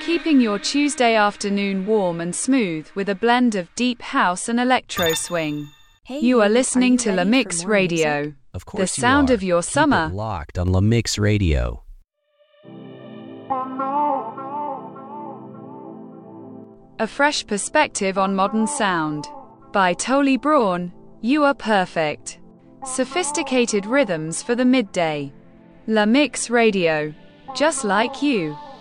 keeping your Tuesday afternoon warm and smooth with a blend of deep house and electro swing. Hey, You are listening to ready La for Mix more Radio, music? Of course the sound you are. of your Keep summer. it locked on La Mix Radio. A fresh perspective on modern sound. By Tolly Braun, You Are Perfect. Sophisticated rhythms for the midday. La Mix Radio. Just like you.